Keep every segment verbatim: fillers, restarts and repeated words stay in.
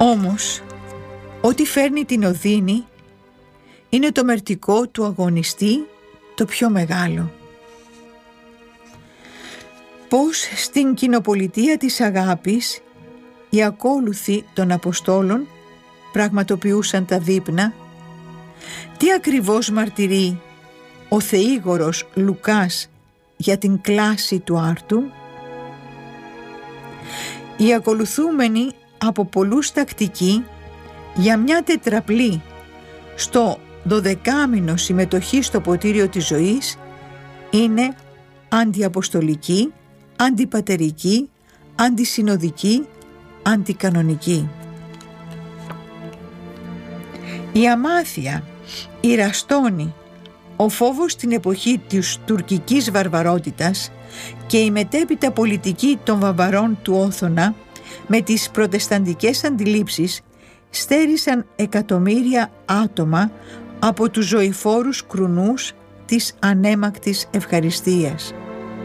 Όμως, ό,τι φέρνει την οδύνη είναι το μερτικό του αγωνιστή το πιο μεγάλο. Πώς στην κοινοπολιτεία της αγάπης οι ακόλουθοι των Αποστόλων πραγματοποιούσαν τα δείπνα, τι ακριβώς μαρτυρεί ο θεήγορος Λουκάς για την κλάση του άρτου. Οι ακολουθούμενοι από πολλούς τακτικοί για μια τετραπλή στο δωδεκάμηνο συμμετοχή στο ποτήριο της ζωής είναι αντιαποστολική, αντιπατερική, αντισυνοδική, αντικανονική. Η αμάθεια, η ραστόνη, ο φόβος στην εποχή της τουρκικής βαρβαρότητας και η μετέπειτα πολιτική των βαβαρών του Όθωνα με τις προτεσταντικές αντιλήψεις στέρισαν εκατομμύρια άτομα από τους ζωηφόρους κρουνούς της ανέμακτης ευχαριστίας.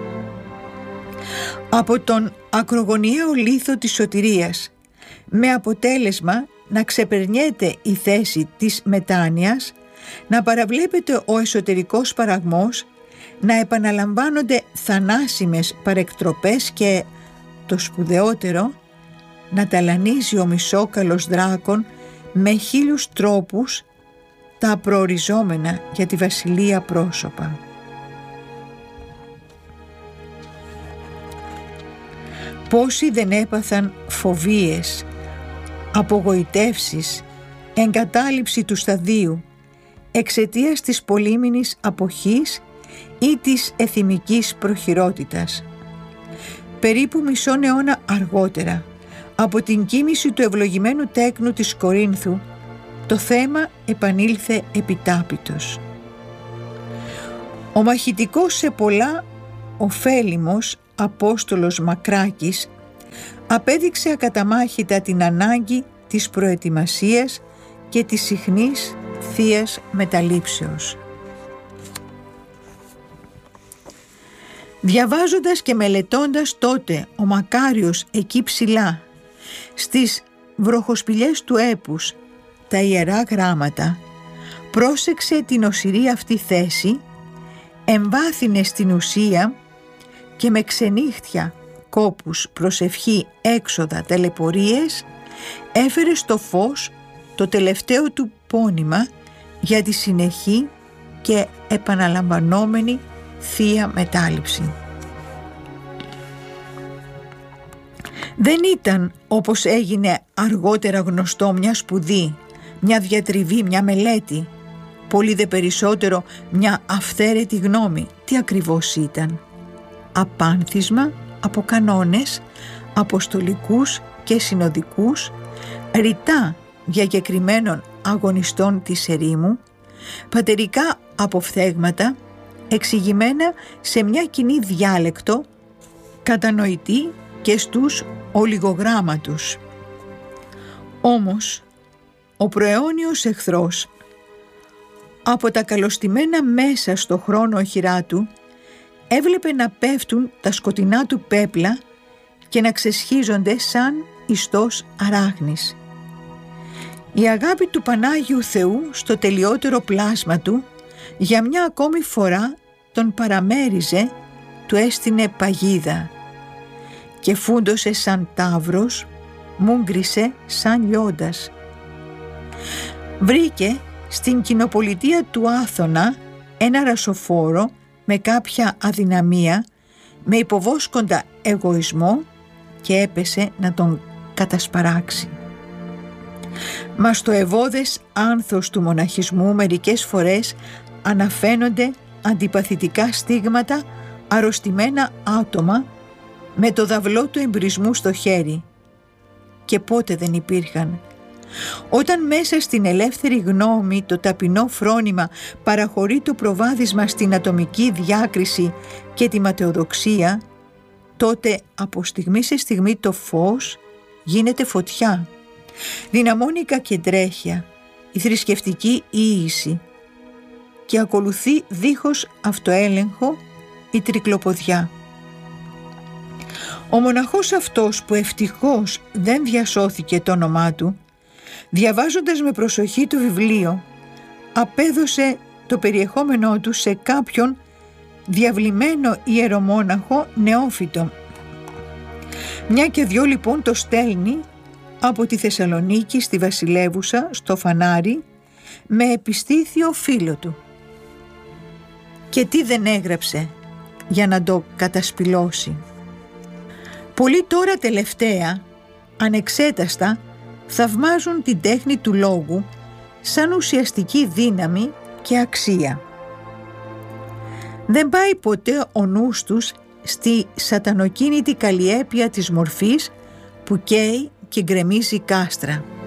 Από τον ακρογωνιαίο λίθο της σωτηρίας, με αποτέλεσμα να ξεπερνιέται η θέση της μετάνοιας, να παραβλέπεται ο εσωτερικός παραγμός, να επαναλαμβάνονται θανάσιμες παρεκτροπές και, το σπουδαιότερο, να ταλανίζει ο μισόκαλος δράκων με χίλιους τρόπους τα προοριζόμενα για τη βασιλεία πρόσωπα. Πόσοι δεν έπαθαν φοβίες, απογοητεύσεις, εγκατάλειψη του σταδίου εξαιτίας της πολύμηνης αποχής ή της εθιμικής προχειρότητας. Περίπου μισόν αιώνα αργότερα, από την κοίμηση του ευλογημένου τέκνου της Κορίνθου, το θέμα επανήλθε επιτάπητος. Ο μαχητικός σε πολλά ωφέλιμος Απόστολος Μακράκης απέδειξε ακαταμάχητα την ανάγκη της προετοιμασίας και της συχνής θείας μεταλήψεως. Διαβάζοντας και μελετώντας τότε ο Μακάριος εκεί ψηλά στις βροχοσπηλιές του έπους τα Ιερά Γράμματα, πρόσεξε την οσηρή αυτή θέση, εμβάθυνε στην ουσία και με ξενύχτια, κόπους, προσευχή, έξοδα, ταλαιπωρίες έφερε στο φως το τελευταίο του πόνημα για τη συνεχή και επαναλαμβανόμενη θεία μετάληψη. Δεν ήταν, όπως έγινε αργότερα γνωστό, μια σπουδή, μια διατριβή, μια μελέτη, πολύ δε περισσότερο μια αυθαίρετη γνώμη. Τι ακριβώς ήταν? Απάνθισμα από κανόνες αποστολικούς και συνοδικούς, ρητά διακεκριμένων αγωνιστών της ερήμου, πατερικά αποφθέγματα εξηγημένα σε μια κοινή διάλεκτο, κατανοητή και στους ολιγογράμματους. Όμως ο προαιώνιος εχθρός από τα καλωστημένα μέσα στο χρόνο οχυρά του έβλεπε να πέφτουν τα σκοτεινά του πέπλα και να ξεσχίζονται σαν ιστός αράχνης. Η αγάπη του Πανάγιου Θεού στο τελειότερο πλάσμα του για μια ακόμη φορά τον παραμέριζε, του έστεινε παγίδα και φούντωσε σαν ταύρος, μούγκρισε σαν λιώντας. Βρήκε στην κοινοπολιτεία του Άθωνα ένα ρασοφόρο με κάποια αδυναμία, με υποβόσκοντα εγωισμό και έπεσε να τον κατασπαράξει. Μα στο ευώδες άνθος του μοναχισμού μερικές φορές αναφαίνονται αντιπαθητικά στίγματα, αρρωστημένα άτομα με το δαυλό του εμπρισμού στο χέρι. Και πότε δεν υπήρχαν? Όταν μέσα στην ελεύθερη γνώμη το ταπεινό φρόνημα παραχωρεί το προβάδισμα στην ατομική διάκριση και τη ματαιοδοξία, τότε από στιγμή σε στιγμή το φως γίνεται φωτιά. Δυναμώνει η κακεντρέχεια, η θρησκευτική ίηση και ακολουθεί δίχως αυτοέλεγχο η τρικλοποδιά. Ο μοναχός αυτός που ευτυχώς δεν διασώθηκε το όνομά του, Διαβάζοντας με προσοχή το βιβλίο, απέδωσε το περιεχόμενό του σε κάποιον διαβλημένο ιερομόναχο νεόφυτο. Μια και δυο λοιπόν το στέλνει από τη Θεσσαλονίκη στη Βασιλεύουσα, στο Φανάρι, με επιστήθιο φίλο του. Και τι δεν έγραψε για να το κατασπηλώσει. Πολλοί τώρα τελευταία, ανεξέταστα, θαυμάζουν την τέχνη του λόγου σαν ουσιαστική δύναμη και αξία. Δεν πάει ποτέ ο νους τους στη σατανοκίνητη καλλιέπεια της μορφής που καίει και γκρεμίζει κάστρα.